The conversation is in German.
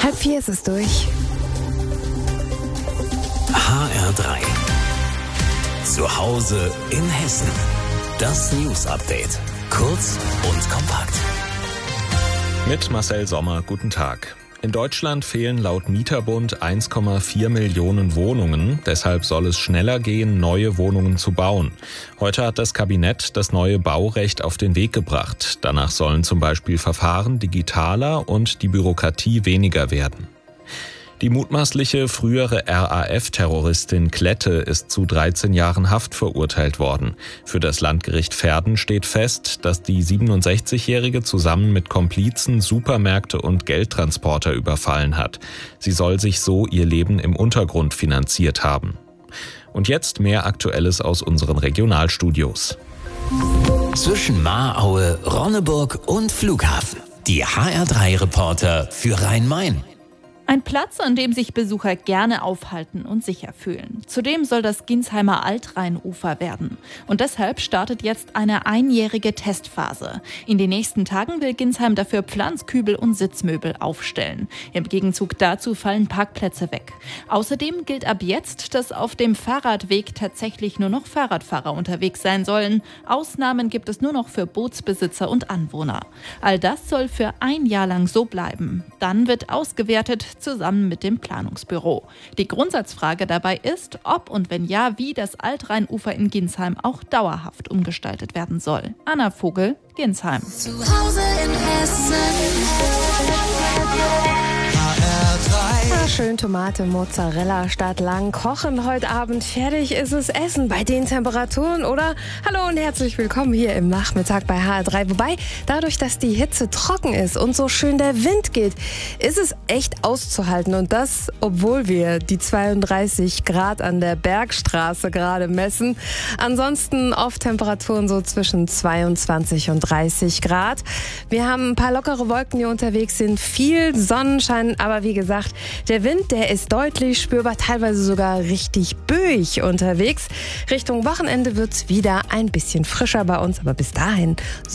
3:30 ist es durch. HR3. Zu Hause in Hessen. Das News-Update. Kurz und kompakt. Mit Marcel Sommer, guten Tag. In Deutschland fehlen laut Mieterbund 1,4 Millionen Wohnungen. Deshalb soll es schneller gehen, neue Wohnungen zu bauen. Heute hat das Kabinett das neue Baurecht auf den Weg gebracht. Danach sollen zum Beispiel Verfahren digitaler und die Bürokratie weniger werden. Die mutmaßliche frühere RAF-Terroristin Klette ist zu 13 Jahren Haft verurteilt worden. Für das Landgericht Verden steht fest, dass die 67-Jährige zusammen mit Komplizen Supermärkte und Geldtransporter überfallen hat. Sie soll sich so ihr Leben im Untergrund finanziert haben. Und jetzt mehr Aktuelles aus unseren Regionalstudios. Zwischen Mahraue, Ronneburg und Flughafen. Die HR3-Reporter für Rhein-Main. Ein Platz, an dem sich Besucher gerne aufhalten und sicher fühlen. Zudem soll das Ginsheimer Altrheinufer werden. Und deshalb startet jetzt eine einjährige Testphase. In den nächsten Tagen will Ginsheim dafür Pflanzkübel und Sitzmöbel aufstellen. Im Gegenzug dazu fallen Parkplätze weg. Außerdem gilt ab jetzt, dass auf dem Fahrradweg tatsächlich nur noch Fahrradfahrer unterwegs sein sollen. Ausnahmen gibt es nur noch für Bootsbesitzer und Anwohner. All das soll für ein Jahr lang so bleiben. Dann wird ausgewertet, zusammen mit dem Planungsbüro. Die Grundsatzfrage dabei ist, ob und wenn ja, wie das Altrheinufer in Ginsheim auch dauerhaft umgestaltet werden soll. Anna Vogel, Ginsheim. Zu Hause in Hessen. Schön Tomate, Mozzarella statt lang kochen. Heute Abend fertig ist es Essen bei den Temperaturen, oder? Hallo und herzlich willkommen hier im Nachmittag bei HR3. Wobei, dadurch, dass die Hitze trocken ist und so schön der Wind geht, ist es echt auszuhalten. Und das, obwohl wir die 32 Grad an der Bergstraße gerade messen. Ansonsten oft Temperaturen so zwischen 22 und 30 Grad. Wir haben ein paar lockere Wolken, die unterwegs sind. Viel Sonnenschein, aber wie gesagt, der Wind, der ist deutlich spürbar, teilweise sogar richtig böig unterwegs. Richtung Wochenende wird's wieder ein bisschen frischer bei uns, aber bis dahin